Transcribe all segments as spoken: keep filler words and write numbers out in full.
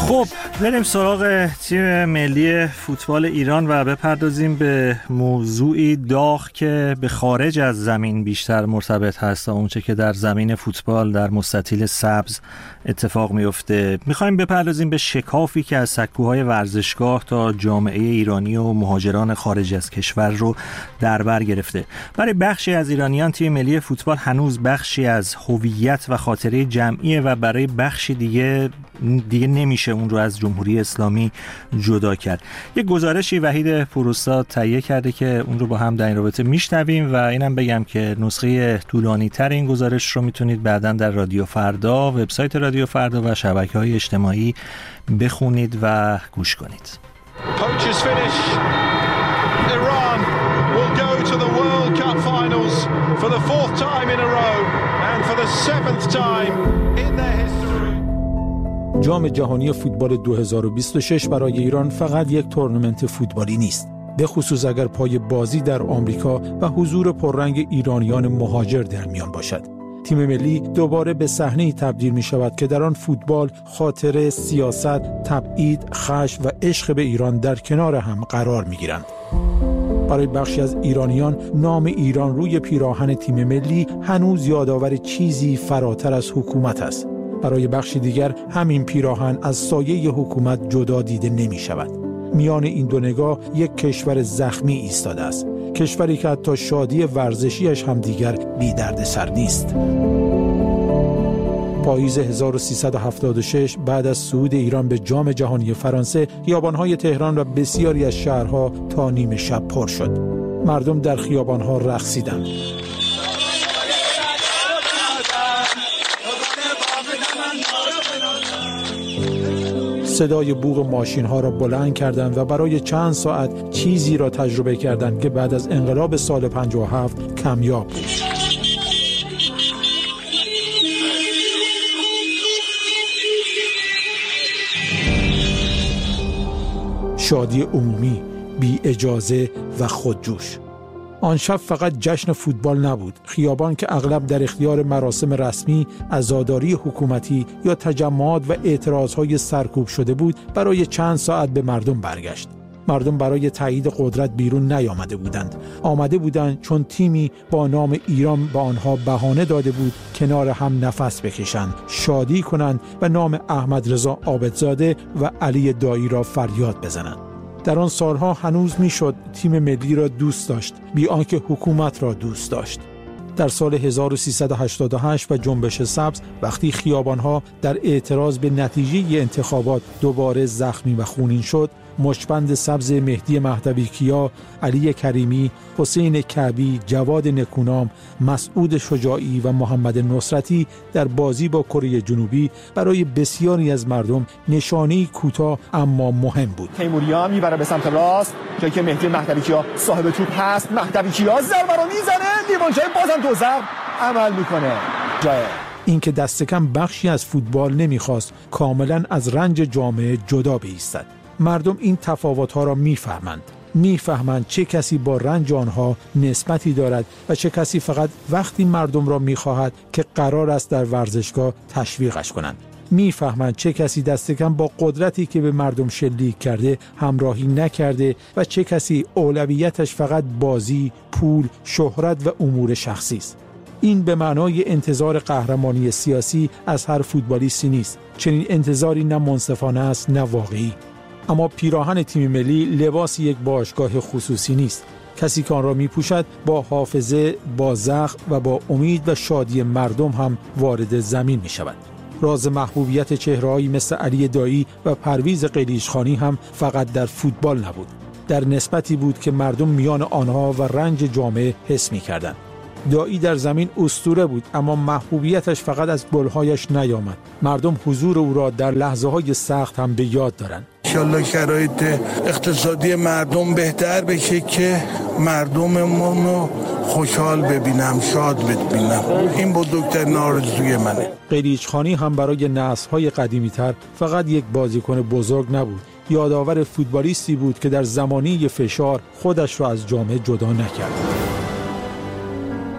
خب بریم سراغ تیم ملی فوتبال ایران و بپردازیم به موضوعی داغ که به خارج از زمین بیشتر مرتبط هست تا اونچه که در زمین فوتبال در مستطیل سبز اتفاق میفته. میخوایم بپردازیم به شکافی که از سکوهای ورزشگاه تا جامعه ایرانی و مهاجران خارج از کشور رو در بر گرفته. برای بخشی از ایرانیان تیم ملی فوتبال هنوز بخشی از هویت و خاطره جمعیه و برای بخشی دیگه دیگه نمیشه اون رو از جمهوری اسلامی جدا کرد. یک گزارشی وحید پوراستاد تهیه کرده که اون رو با هم در این رابطه میشنویم و اینم بگم که نسخه طولانی تر این گزارش رو میتونید بعداً در رادیو فردا، وبسایت رادیو فردا و شبکه‌های اجتماعی بخونید و گوش کنید. Poachers finish. Iran will go to the World Cup finals for the fourth time in a row and for the seventh time in their history. جام جهانی فوتبال دو هزار و بیست و شش برای ایران فقط یک تورنمنت فوتبالی نیست، به خصوص اگر پای بازی در آمریکا و حضور پررنگ ایرانیان مهاجر در میان باشد. تیم ملی دوباره به صحنه‌ای تبدیل می شود که در آن فوتبال، خاطره، سیاست، تبعید، خشم و عشق به ایران در کنار هم قرار می گیرند. برای بخشی از ایرانیان نام ایران روی پیراهن تیم ملی هنوز یادآور چیزی فراتر از حکومت است. برای بخش دیگر همین پیراهن از سایه حکومت جدا دیده نمی شود. میان این دو نگاه یک کشور زخمی ایستاده است، کشوری که حتی شادی ورزشیش هم دیگر بی درد سر نیست. پاییز هزار و سیصد و هفتاد و شش بعد از صعود ایران به جام جهانی فرانسه، خیابان‌های تهران و بسیاری از شهرها تا نیمه شب پر شد. مردم در خیابان‌ها رقصیدند. صدای بوق ماشین‌ها را بلند کردند و برای چند ساعت چیزی را تجربه کردند که بعد از انقلاب سال پنجاه و هفت کمیاب بود. شادی عمومی، بی اجازه و خودجوش. آن شب فقط جشن فوتبال نبود. خیابان که اغلب در اختیار مراسم رسمی، عزاداری حکومتی یا تجمعات و اعتراضهای سرکوب شده بود، برای چند ساعت به مردم برگشت. مردم برای تایید قدرت بیرون نیامده بودند. آمده بودند چون تیمی با نام ایران به آنها بهانه داده بود کنار هم نفس بکشند، شادی کنند و نام احمد رضا عابدزاده و علی دایی را فریاد بزنند. در آن سالها هنوز میشد تیم ملی را دوست داشت، بی آنکه حکومت را دوست داشت. در سال هزار و سیصد و هشتاد و هشت و جنبش سبز، وقتی خیابانها در اعتراض به نتیجه انتخابات دوباره زخمی و خونین شد، مشبند سبز مهدی مهدوی کیا، علی کریمی، حسین کعبی، جواد نکونام، مسعود شجاعی و محمد نصرتی در بازی با کره جنوبی برای بسیاری از مردم نشانه‌ای کوتاه اما مهم بود. تیموریان میبره به سمت راست، جایی که مهدی مهدوی کیا صاحب توپ هست. مهدوی کیا ضربه رو میزنه، دیوانچای بازم دو ضرب عمل میکنه. جای این که دست کم بخشی از فوتبال نمیخواست کاملا از رنج جامعه جدا بایستد. مردم این تفاوت‌ها را می‌فهمند. می‌فهمند چه کسی با رنج آنها نسبتی دارد و چه کسی فقط وقتی مردم را می‌خواهد که قرار است در ورزشگاه تشویقش کنند. می‌فهمند چه کسی دست کم با قدرتی که به مردم شلیک کرده همراهی نکرده و چه کسی اولویتش فقط بازی، پول، شهرت و امور شخصی است. این به معنای انتظار قهرمانی سیاسی از هر فوتبالیستی نیست. چنین انتظاری نه منصفانه است نه واقعی. اما پیراهن تیم ملی لباس یک باشگاه خصوصی نیست. کسی که آن را می‌پوشد با حافظه، با زخم و با امید و شادی مردم هم وارد زمین می‌شود. راز محبوبیت چهره‌هایی مثل علی دایی و پرویز قلیچخانی هم فقط در فوتبال نبود. در نسبتی بود که مردم میان آنها و رنج جامعه حس می‌کردند. دایی در زمین اسطوره بود، اما محبوبیتش فقط از گل‌هایش نیامد. مردم حضور او را در لحظه‌های سخت هم به یاد دارند. انشالله شرایط اقتصادی مردم بهتر بشه که مردممون رو خوشحال ببینم، شاد ببینم. این بزرگترین آرزوی منه. قلیچخانی هم برای نسل‌های قدیمی‌تر فقط یک بازیکن بزرگ نبود. یادآور فوتبالیستی بود که در زمانی فشار خودش را از جامعه جدا نکرد.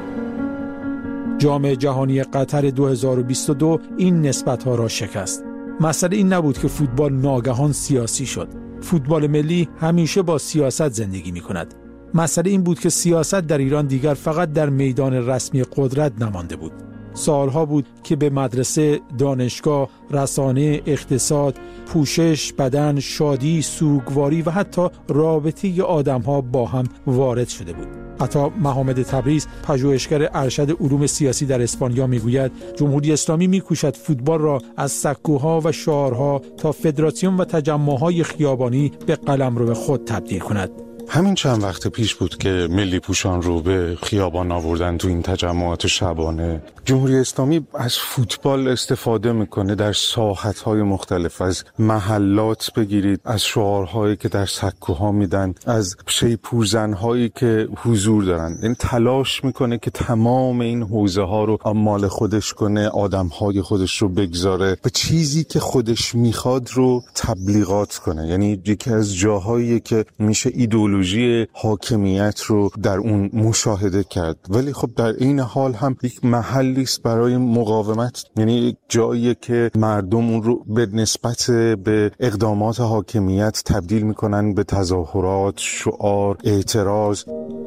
جام جهانی قطر دو هزار و بیست و دو این نسبت‌ها را شکست. مسئله این نبود که فوتبال ناگهان سیاسی شد. فوتبال ملی همیشه با سیاست زندگی می کند. مسئله این بود که سیاست در ایران دیگر فقط در میدان رسمی قدرت نمانده بود. سالها بود که به مدرسه، دانشگاه، رسانه، اقتصاد، پوشش، بدن، شادی، سوگواری و حتی رابطه آدم‌ها با هم وارد شده بود. حتی محمد تبریز، پژوهشگر ارشد علوم سیاسی در اسپانیا میگوید جمهوری اسلامی میکوشد فوتبال را از سکوها و شعارها تا فدراسیون و تجمع‌های خیابانی به قلمرو خود تبدیل کند. همین چند وقت پیش بود که ملی پوشان رو به خیابان آوردن تو این تجمعات شبانه. جمهوری اسلامی از فوتبال استفاده میکنه در ساحت‌های مختلف، از محلات بگیرید، از شعارهایی که در سکوها میدن، از شیپورزن‌هایی که حضور دارن. این تلاش میکنه که تمام این حوزه ها رو مال خودش کنه، آدم‌های خودش رو بگذاره به چیزی که خودش میخواد رو تبلیغات کنه. یعنی یکی از جاهایی که میشه ایدئولوژی حاکمیت رو در اون مشاهده کرد، ولی خب در این حال هم یک محلی است برای مقاومت. یعنی جایی که مردم اون رو به نسبت به اقدامات حاکمیت تبدیل میکنن به تظاهرات، شعار، اعتراض.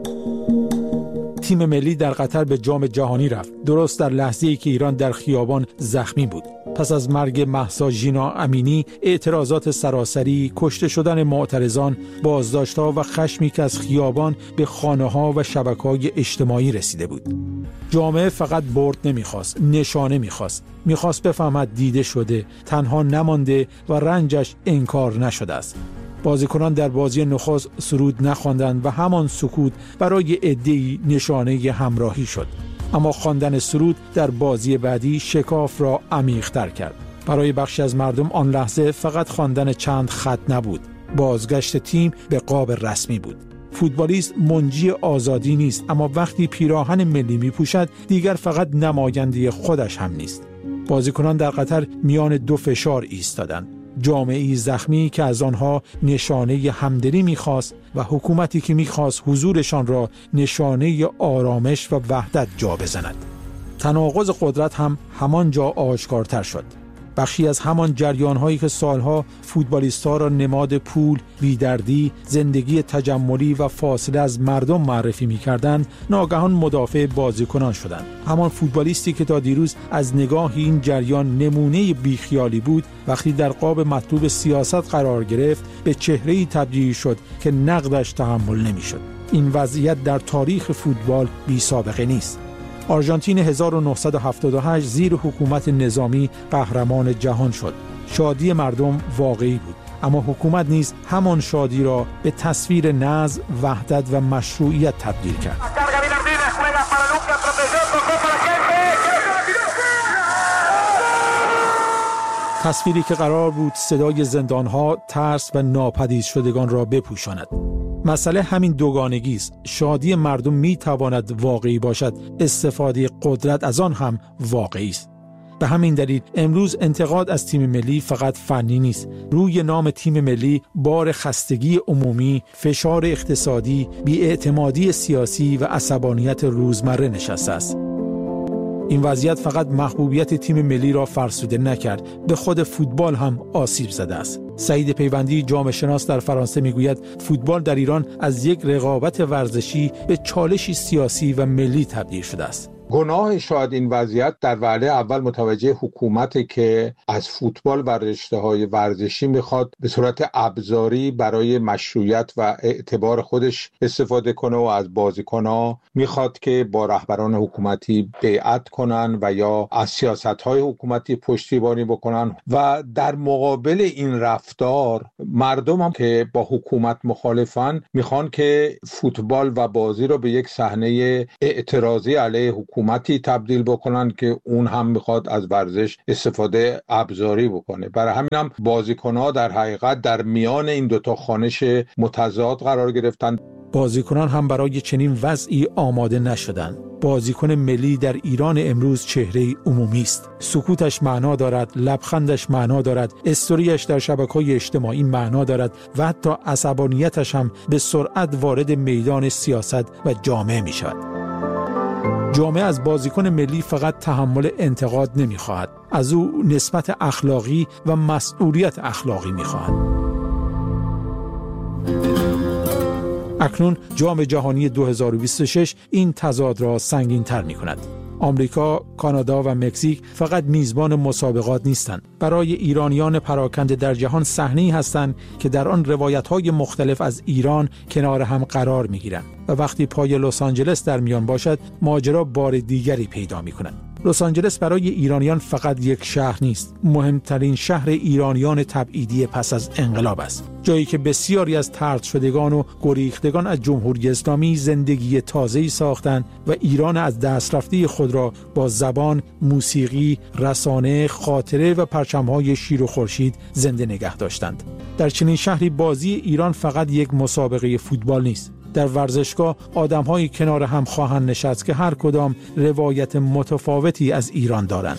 تیم ملی در قطر به جام جهانی رفت، درست در لحظه‌ای که ایران در خیابان زخمی بود. پس از مرگ مهسا ژینا امینی، اعتراضات سراسری، کشته شدن معترضان، بازداشت‌ها و خشمی که از خیابان به خانه‌ها و شبکه‌های اجتماعی رسیده بود. جامعه فقط برد نمی‌خواست، نشانه می‌خواست. می‌خواست بفهمد دیده شده، تنها نمانده و رنجش انکار نشده است. بازیکنان در بازی نخست سرود نخواندند و همان سکوت برای عده‌ای نشانه همراهی شد. اما خواندن سرود در بازی بعدی شکاف را عمیق‌تر کرد. برای بخشی از مردم آن لحظه فقط خواندن چند خط نبود، بازگشت تیم به قاب رسمی بود. فوتبالیست منجی آزادی نیست، اما وقتی پیراهن ملی می‌پوشد دیگر فقط نماینده خودش هم نیست. بازیکنان در قطر میان دو فشار ایستادند. جامعه‌ای زخمی که از آنها نشانه همدلی می‌خواست و حکومتی که می‌خواست حضورشان را نشانه آرامش و وحدت جا بزند. تناقض قدرت هم همانجا آشکارتر شد. بخشی از همان جریان‌هایی که سالها فوتبالیست‌ها را نماد پول، بی‌دردی، زندگی تجملی و فاصله از مردم معرفی می‌کردند، ناگهان مدافع بازیکنان شدند. همان فوتبالیستی که تا دیروز از نگاه این جریان نمونه بیخیالی بود، وقتی در قاب مطلوب سیاست قرار گرفت، به چهره‌ای تبدیل شد که نقدش تحمل نمی‌شد. این وضعیت در تاریخ فوتبال بی‌سابقه نیست. آرژانتین هزار و نهصد و هفتاد و هشت زیر حکومت نظامی قهرمان جهان شد. شادی مردم واقعی بود، اما حکومت نیز همان شادی را به تصویر نظم، وحدت و مشروعیت تبدیل کرد. تصویری که قرار بود صدای زندانها، ترس و ناپدید شدگان را بپوشاند. مسئله همین دوگانگی است. شادی مردم می تواند واقعی باشد، استفاده قدرت از آن هم واقعی است. به همین دلیل امروز انتقاد از تیم ملی فقط فنی نیست. روی نام تیم ملی بار خستگی عمومی، فشار اقتصادی، بی‌اعتمادی سیاسی و عصبانیت روزمره نشسته است. این وضعیت فقط محبوبیت تیم ملی را فرسوده نکرد، به خود فوتبال هم آسیب زده است. سعید پیوندی، جامعه شناس در فرانسه میگوید فوتبال در ایران از یک رقابت ورزشی به چالشی سیاسی و ملی تبدیل شده است. گناه شاید این وضعیت در وهله اول متوجه حکومت که از فوتبال و رشته‌های ورزشی میخواد به صورت ابزاری برای مشروعیت و اعتبار خودش استفاده کنه و از بازیکن‌ها میخواد که با رهبران حکومتی بیعت کنن و یا از سیاست‌های حکومتی پشتیبانی بکنن و در مقابل این رفتار مردم هم که با حکومت مخالفن میخوان که فوتبال و بازی رو به یک صحنه اعتراضی علیه حکومت حکومتی تبدیل بکنن که اون هم میخواد از ورزش استفاده ابزاری بکنه. برای همین هم بازیکن‌ها در حقیقت در میان این دوتا خوانش متضاد قرار گرفتن. بازیکنان هم برای چنین وضعی آماده نشدند. بازیکن ملی در ایران امروز چهره عمومی است. سکوتش معنا دارد، لبخندش معنا دارد، استوریش در شبکه‌های اجتماعی معنا دارد و حتی عصبانیتش هم به سرعت وارد میدان سیاست و جامعه می شود. جامعه از بازیکن ملی فقط تحمل انتقاد نمی‌خواهد، از او نسبت اخلاقی و مسئولیت اخلاقی می‌خواهد. اکنون جام جهانی دو هزار و بیست و شش این تضاد را سنگین‌تر می‌کند. آمریکا، کانادا و مکزیک فقط میزبان مسابقات نیستند. برای ایرانیان پراکنده در جهان صحنه‌ای هستند که در آن روایت‌های مختلف از ایران کنار هم قرار می‌گیرند و وقتی پای لس آنجلس در میان باشد، ماجرا بار دیگری پیدا می‌کند. لس آنجلس برای ایرانیان فقط یک شهر نیست، مهمترین شهر ایرانیان تبعیدی پس از انقلاب است. جایی که بسیاری از طرد شدگان و گریختگان از جمهوری اسلامی زندگی تازه‌ای ساختند و ایران از دست رفته خود را با زبان، موسیقی، رسانه، خاطره و پرچم‌های شیر و خورشید زنده نگه داشتند. در چنین شهری بازی ایران فقط یک مسابقه فوتبال نیست. در ورزشگاه آدم‌های کنار هم خواهند نشست که هر کدام روایت متفاوتی از ایران دارند.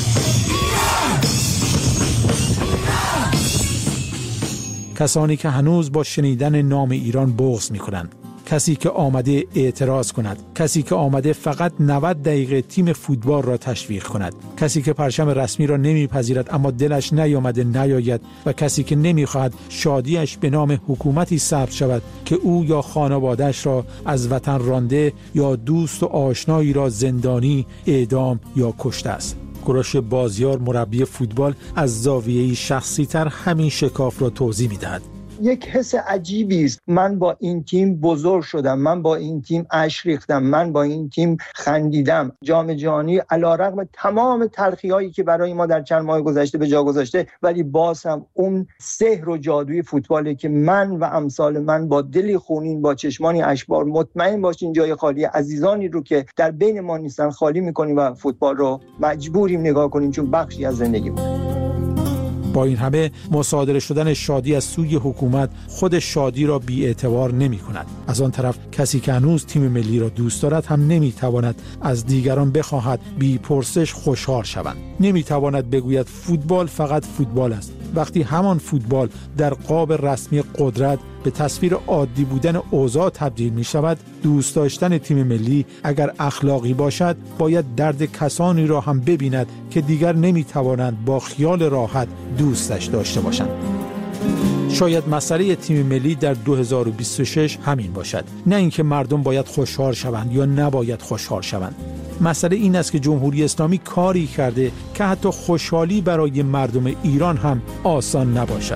کسانی که هنوز با شنیدن نام ایران بغض می‌کنند، کسی که آمده اعتراض کند، کسی که آمده فقط نود دقیقه تیم فوتبال را تشویق کند، کسی که پرچم رسمی را نمیپذیرد اما دلش نیامده نیاید و کسی که نمیخواهد شادیش به نام حکومتی ثبت شود که او یا خانواده‌اش را از وطن رانده یا دوست و آشنایی را زندانی، اعدام یا کشته است. کوروش بازیار مربی فوتبال از زاویه‌ای شخصی‌تر همین شکاف را توضیح می‌دهد. یک حس عجیبی است. من با این تیم بزرگ شدم، من با این تیم اشک ریختم، من با این تیم خندیدم. جام جهانی علیرغم تمام تلخی‌هایی که برای ما در چند ماه گذشته به جا گذاشته، ولی باز هم اون سحر و جادوی فوتباله که من و امثال من با دلی خونین، با چشمانی اشکبار مطمئن باشین جای خالی عزیزانی رو که در بین ما نیستن خالی می‌کنیم و فوتبال رو مجبوریم نگاه کنیم چون بخشی از زندگی بود. با این همه مصادره شدن شادی از سوی حکومت خود شادی را بی‌اعتبار نمی‌کند. از آن طرف کسی که هنوز تیم ملی را دوست دارد هم نمی‌تواند از دیگران بخواهد بی پرسش خوشحال شوند. نمی‌تواند بگوید فوتبال فقط فوتبال است، وقتی همان فوتبال در قاب رسمی قدرت به تصویر عادی بودن اوضاع تبدیل می شود. دوست داشتن تیم ملی اگر اخلاقی باشد باید درد کسانی را هم ببیند که دیگر نمی توانند با خیال راحت دوستش داشته باشند. شاید مسئله تیم ملی در دو هزار و بیست و شش همین باشد، نه اینکه مردم باید خوشحال شوند یا نباید خوشحال شوند. مسئله این است که جمهوری اسلامی کاری کرده که حتی خوشحالی برای مردم ایران هم آسان نباشد.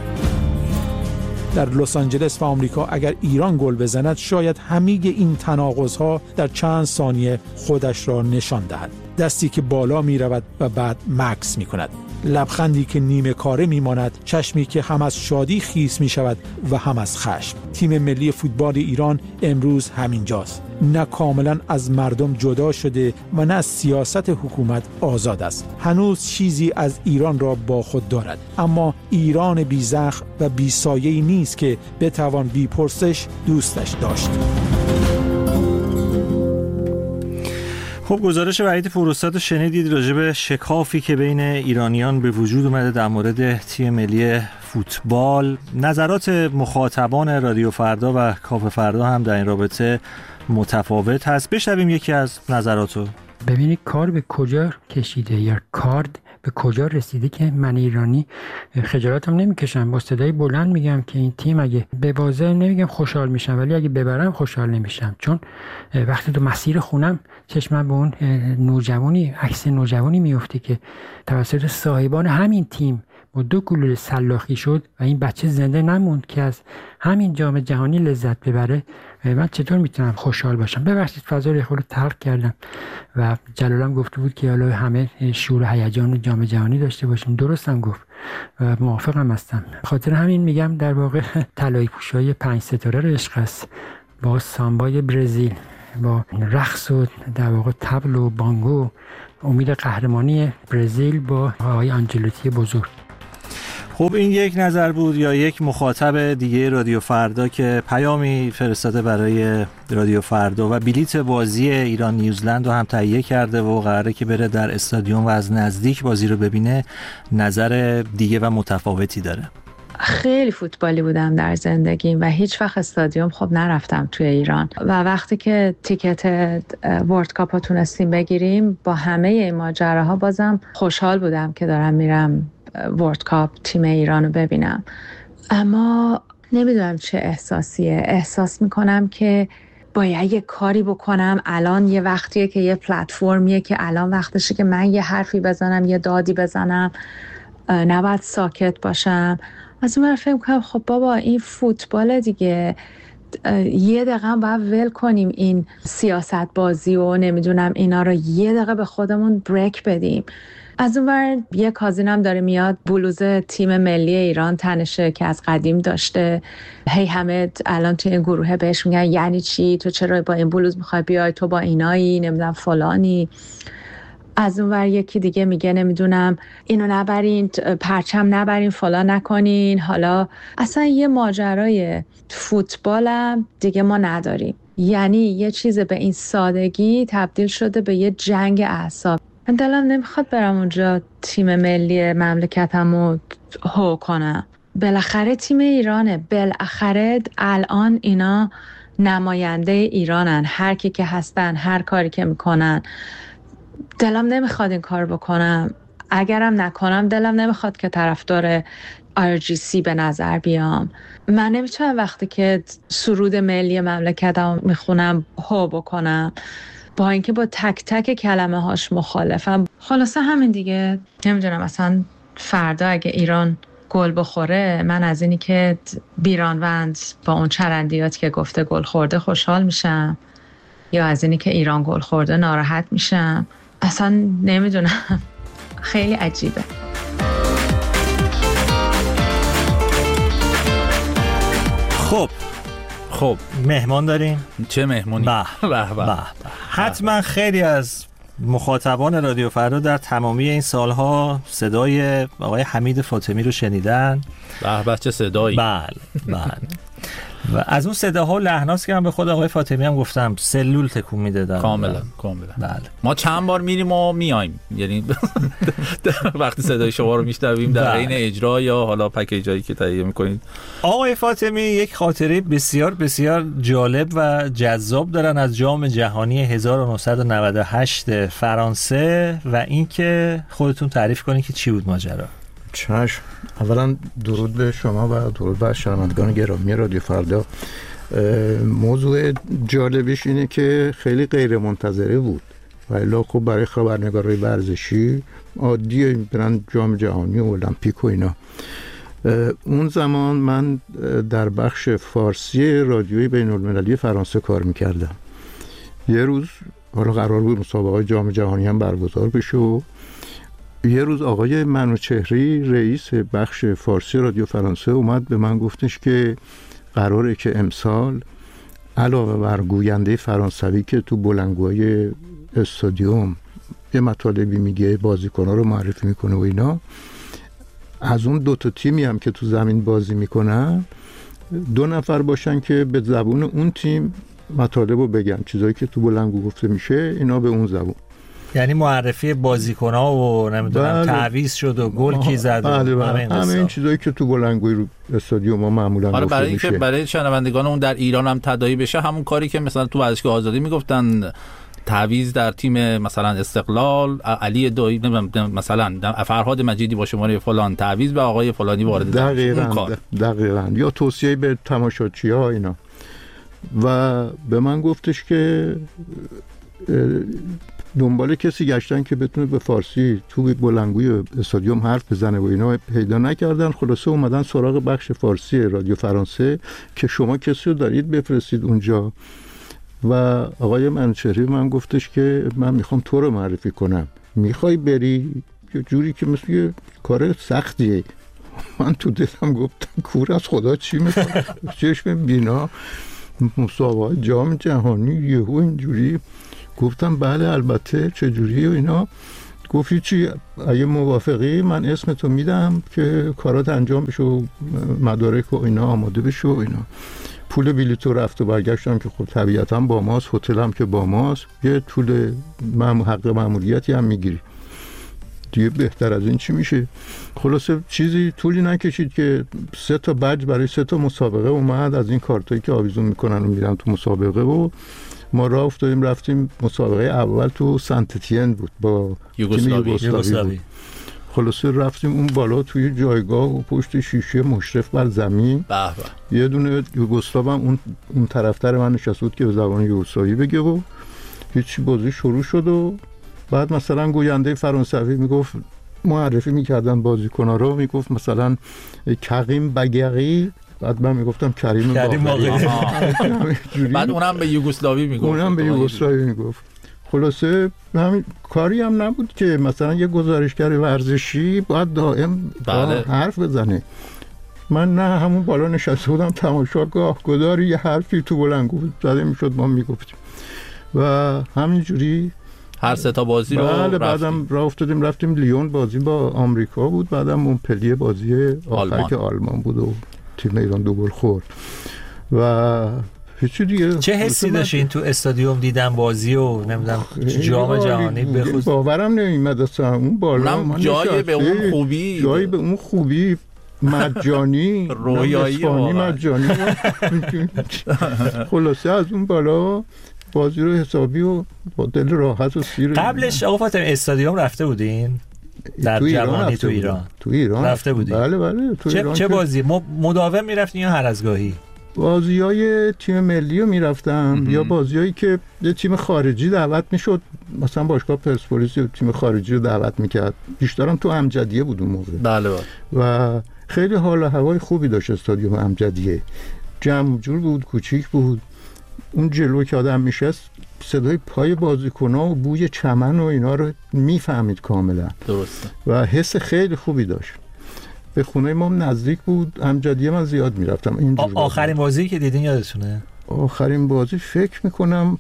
در لس آنجلس و آمریکا اگر ایران گل بزند شاید همه این تناقض‌ها در چند ثانیه خودش را نشان دهد. دستی که بالا می رود و بعد مکث می کند، لبخندی که نیمه کاره می ماند، چشمی که هم از شادی خیس می شود و هم از خشم. تیم ملی فوتبال ایران امروز همینجاست، نه کاملا از مردم جدا شده و نه از سیاست حکومت آزاد است. هنوز چیزی از ایران را با خود دارد، اما ایران بی زخم و بی سایه‌ای نیست که بتوان بی پرسش دوستش داشت. خب گزارش وحید فرستاد شنیدید راجع به شکافی که بین ایرانیان به وجود اومده در مورد تیم ملی فوتبال. نظرات مخاطبان رادیو فردا و کاف فردا هم در این رابطه متفاوت هست. بشنویم یکی از نظراتو. ببینید کار به کجا کشیده یا کارد به کجا رسیده که من ایرانی خجالتم نمیکشم، با صدای بلند میگم که این تیم اگه ببازه نمیگم خوشحال میشم، ولی اگه ببرم خوشحال نمیشم. چون وقتی تو مسیر خونم چشمم به اون نوجوانی، عکس نوجوانی میفته که توسط صاحبان همین تیم با دو گلوله سلاخی شد و این بچه زنده نموند که از همین جام جهانی لذت ببره. من چطور میتونم خوشحال باشم؟ ببخشید فضا رو خود تلخ کردم و جلالم گفته بود که حالا همه شور و هیجان جام جهانی داشته باشیم. درستم گفت و موافقم هستم. خاطر همین میگم در واقع طلایی پوشای پنج ستاره رو عشق است، با سامبای برزیل، با رقص و در واقع طبل و بانگو، امید قهرمانی برزیل با آقای آنجلوتی بزرگ. خب این یک نظر بود. یا یک مخاطب دیگه رادیو فردا که پیامی فرستاده برای رادیو فردا و بلیت بازی ایران نیوزلند رو هم تهیه کرده و قراره که بره در استادیوم و از نزدیک بازی رو ببینه، نظر دیگه و متفاوتی داره. خیلی فوتبالی بودم در زندگیم و هیچ وقت استادیوم خب نرفتم توی ایران و وقتی که تیکت ورلد کاپ رو تونستیم بگیریم با همه این ماجراها بازم خوشحال بودم که دارم میرم ورلد کاپ تیم ایران رو ببینم. اما نمیدونم چه احساسیه، احساس میکنم که باید یه کاری بکنم. الان یه وقتیه که یه پلتفرمیه که الان وقتشه که من یه حرفی بزنم، یه دادی بزنم، نباید ساکت باشم. از اون فکر کنم خب بابا این فوتبال دیگه، یه دقیقه هم باید ول کنیم این سیاست بازی و نمیدونم اینا رو، یه دقیقه به خودمون بریک بدیم. از اون ور یه کازینم داره میاد بلوز تیم ملی ایران تنشه که از قدیم داشته، هی همه الان توی این گروه بهش میگن یعنی چی، تو چرا با این بلوز میخوای بیای، تو با اینایی نمیدونم فلانی. از اون ور یکی دیگه میگه نمیدونم اینو نبرین، پرچم نبرین، فلان نکنین. حالا اصلا یه ماجرای فوتبالم دیگه ما نداریم، یعنی یه چیز به این سادگی تبدیل شده به یه جنگ اعصاب. من دلم نمیخواد برم اونجا تیم ملی مملکتمو هو کنم. بالاخره تیم ایرانه، بالاخره الان اینا نماینده ایرانن، هر کی که هستن، هر کاری که میکنن. دلم نمیخواد این کار بکنم، اگرم نکنم دلم نمیخواد که طرفدار آر جی سی به نظر بیام. من نمیتونم وقتی که سرود ملی مملکتم میخونم هو بکنم، با اینکه با تک تک کلمه هاش مخالفم. خلاصه همین دیگه. نمیدونم اصلا فردا اگه ایران گل بخوره، من از اینی که بیرانوند با اون چرندیات که گفته گل خورده خوشحال میشم، یا از اینی که ایران گل خورده ناراحت میشم. اصلا نمیدونم، خیلی عجیبه. خب خب مهمان داریم. چه مهمونی؟ به به به. حتما خیلی از مخاطبان رادیو فردا در تمامی این سالها صدای آقای حمید فاطمی رو شنیدن. به به چه صدایی. بله بله. و از اون صداها و لحناست که من به خود آقای فاطمی هم گفتم سلول تکون میدادن. کاملا کاملا. بله. ما چند بار میریم و میایم، یعنی وقتی صدای شما رو میشنویم در حین اجرا یا حالا پکیجایی که تهیه میکنید. آقای فاطمی یک خاطره بسیار بسیار جالب و جذاب دارن از جام جهانی هزار و نهصد و نود و هشت فرانسه و اینکه خودتون تعریف کنید که چی بود ماجرا. چشم. اولا درود به شما و درود به شنوندگان گرامی رادیو فردا. موضوع جالبش اینه که خیلی غیر منتظره بود و الا خب برای خبرنگارای ورزشی عادیه برن جام جهانی و المپیک و اینا. اون زمان من در بخش فارسی رادیوی بین المللی فرانسه کار میکردم. یه روز حالا قرار بود مسابقه جام جهانی هم برگزار بشه و یه روز آقای منوچهری رئیس بخش فارسی رادیو فرانسه اومد به من گفتش که قراره که امسال علاوه بر گوینده فرانسوی که تو بلندگوهای استادیوم یه مطالبی میگه، بازیکن‌ها رو معرفی میکنه و اینا، از اون دو تا تیمی هم که تو زمین بازی میکنن دو نفر باشن که به زبون اون تیم مطالب رو بگن، چیزایی که تو بلندگو گفته میشه اینا به اون زبون. یعنی معرفی بازیکن‌ها و نمیدونم بله. تعویض شد و گل کی زد بله بله. همه این چیزایی که تو بلندگوی رو استادیوم ما معمولا گفته میشه. برای اینکه برای شنوندگان اون در ایران هم تداعی بشه، همون کاری که مثلا تو ورزشگاه آزادی میگفتن تعویض در تیم مثلا استقلال، علی دوی مثلا فرهاد مجیدی با شماره فلان تعویض به آقای فلانی وارد دقیقاً دقیقاً یا توصیه به تماشاچی‌ها اینا. و به من گفتش که دنبال کسی گشتن که بتونه به فارسی تو بلندگوی استادیوم حرف بزنه و اینا پیدا نکردن. خلاصه اومدن سراغ بخش فارسی رادیو فرانسه که شما کسی رو دارید بفرستید اونجا. و آقای منوچهری من گفتش که من میخوام تو رو معرفی کنم، میخوای بری؟ یه جوری که مثل یه کار سختیه. من تو دلم گفتم کور از خدا چی میخواد؟ چشم بینا مسابقه جام جهانی یهو اینجوری. گفتم بله البته چجوری و اینا. گفتی چی؟ اگه موافقی من اسم تو میدم که کارات انجام بشه و مدارک و اینا آماده بشه و اینا. پول بلیط و رفت و برگشتم که خب طبیعتا با ماست، هتلم که با ماست، یه طول حق مأموریتی هم میگیری. دیگه بهتر از این چی میشه؟ خلاصه چیزی طولی نکشید که سه تا بج برای سه تا مسابقه اومد از این کارتایی که آویزون میکنن و میرن تو مسابقه و ما راه افتادیم رفتیم مسابقه اول تو سنت تین بود با یوگسلاوی. خلاصه رفتیم اون بالا توی جایگاه و پشت شیشه مشرف بر زمین به به یه دونه یوگسلاو هم اون اون طرفدار من نشسته بود که به زبان یوگسلاوی بگه و هیچ بازی شروع شد و بعد مثلا گوینده فرانسوی میگفت معرفی میکردن بازیکن‌ها رو میگفت مثلا کریم بگری بعد من میگفتم کریم باقری بعد اونم به یوگسلاوی میگفت اونم به یوگسلاوی میگفت خلاصه همین کاری هم نبود که مثلا یه گزارشگر ورزشی باید دائم بله. حرف بزنه من نه همون بالا نشسته بودم تماشاگاه گداری یه حرفی تو بلندگو زده میشد ما میگفتیم و همینجوری هر سه تا بازی رو بله بعدم راه افتادیم رفتیم لیون بازی با آمریکا بود بعدم مونپلیه بازی آخر که آلمان بود و تیم ایران دو گل خورد و هیچی دیگه. چه حسی داشتین تو استادیوم دیدن بازی و نمیدونم جام جهانی بخصوص باورم نمیاد اصلا اون بالا جای به اون خوبی جای به اون خوبی مجانی رویایی مجانی خلاصه از اون بالا بازی رو حسابی و با دل راحت و سیر. قبلش آقا فاطمی استادیوم رفته بودین در تو جوانی تو ایران؟ تو ایران رفته بودین؟ بله بله تو چه ایران. چه بازی مداوم میرفتین یا هر از گاهی؟ بازیای تیم ملی رو میرفتم یا بازیایی که یه تیم خارجی دعوت میشد مثلا باشگاه پرسپولیس تیم خارجی رو دعوت میکرد بیشترم تو امجدیه بود اون موقع. بله بله. و خیلی حال و هوای خوبی داشت استادیوم امجدیه جمع جور بود کوچیک بود اون جلو که آدم میشست صدای پای بازیکن‌ها و بوی چمن و اینا رو میفهمید کاملا درسته و حس خیلی خوبی داشت به خونه ما نزدیک بود امجدیه من زیاد میرفتم اینجور آخرین بازی که دیدین یادتونه؟ آخرین بازی فکر میکنم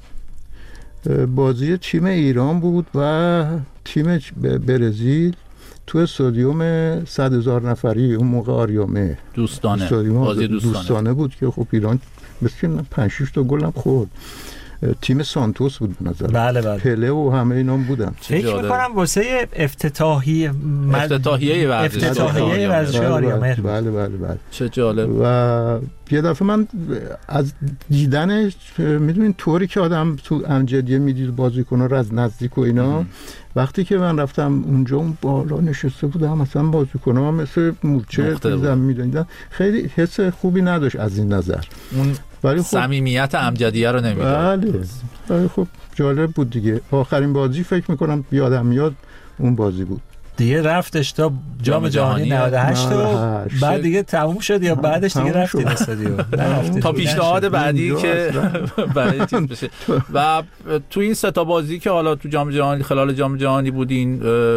بازی تیم ایران بود و تیم برزیل تو استادیوم صد هزار نفری اون موقع آریامه دوستانه بازی دوستانه. دوستانه بود که خب ایران مثل پنج شش تا گل هم خورد تیم سانتوس بود به نظر بله بله. پله و همه اینا بودن فکر می‌کنم واسه افتتاحیه مد... افتتاحیه ورزش افتتاحیه ورزش آریامه بله بله بله چه جالب و یه دفعه من از دیدنش میدونین طوری که آدم تو امجدیه میدید بازیکن‌ها رو از نزدیک و اینا ام. وقتی که من رفتم اونجا اون بالا نشسته بودم مثلا بازیکن‌ها مثل مورچه زمین می‌دیدن خیلی حس خوبی نداشت از این نظر اون ولی خب صمیمیت امجدیه رو نمیداد. بله ولی خب جالب بود دیگه آخرین بازی فکر میکنم یادم میاد اون بازی بود دیگه رفتش تا جام جهانی نود و هشت و بعد دیگه تموم شد یا بعدش دیگه رفتید استادیوم تا پیشنهاد بعدی که برای تیم بشه و تو این سه تا بازی که حالا تو جام جهانی خلال جام جهانی بودین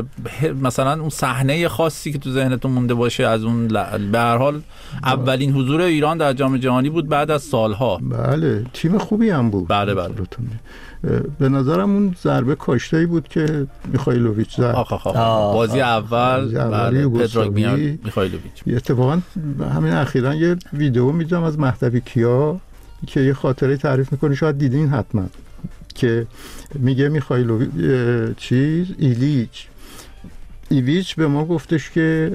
مثلا اون صحنه خاصی که تو ذهنتون مونده باشه از اون به هر حال اولین حضور ایران در جام جهانی بود بعد از سالها بله تیم خوبی هم بود بله بله به نظرم اون ضربه کاشته‌ای بود که میخائیلوویچ زد بازی اول بله پدراگ میخائیلوویچ اتفاقا همین اخیراً یه ویدیو میذارم از مهدوی کیا که یه خاطره تعریف میکنه شاید دیدین حتما که میگه میخائیلوویچ چیز ایلیچ ایویچ به ما گفتش که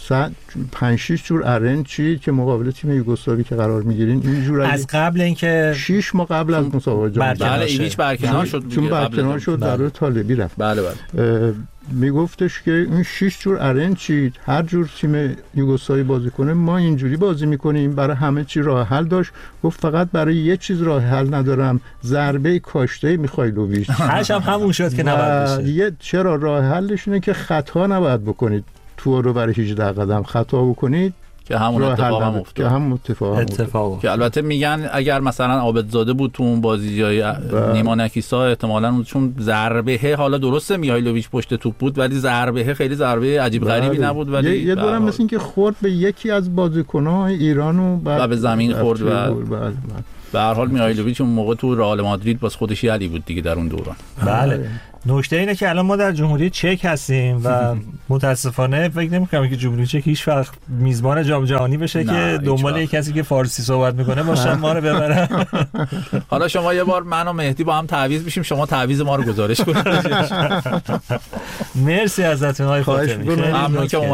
پنج شش جور ارنج چی که مقابل تیم یوگسلاوی که قرار میگیرین اینجور از قبل اینکه شش ماه قبل از مسابقه جام بله ایویچ برکنار شد چون برکنار شد در طالبی رفت بله بله میگفتش که این شش جور ارنج چی هر جور تیم یوگسلاوی بازی کنه ما اینجوری بازی میکنیم برای همه چی راه حل داشت گفت فقط برای یه چیز راه حل ندارم ضربه کاشته میخائیلوویچ هرش هم همون شد که نباید بشه چرا راه حلش اینه که خطا نباید بکنید تو رو برای هجده قدم خطا بکنید که همون اتفاق هم افتاد که همون اتفاق, اتفاق که البته میگن اگر مثلا عابدزاده بود تو اون بازی جای نیما نکیسا احتمالاً چون ضربه حالا درسته میخائیلوویچ پشت توپ بود ولی ضربه خیلی ضربه عجیب غریبی نبود ولی یه, یه دورم مثل این که خورد به یکی از بازیکن‌های ایران و بعد و به زمین خورد و به هر حال میخائیلوویچ اون موقع تو رئال مادرید باز خودش علی بود دیگه در اون دوران بله نکته اینه که الان ما در جمهوری چک هستیم و متاسفانه فکر نمی‌کنم که جمهوری چک هیچ وقت میزبان جام جهانی بشه که دنبال یک کسی که فارسی صحبت میکنه باشن ما رو ببرن. حالا شما یه بار من و مهدی با هم تعویض میشیم، شما تعویض ما رو گزارش کنید. مرسی ازتون آقای فاطمی، ممنون که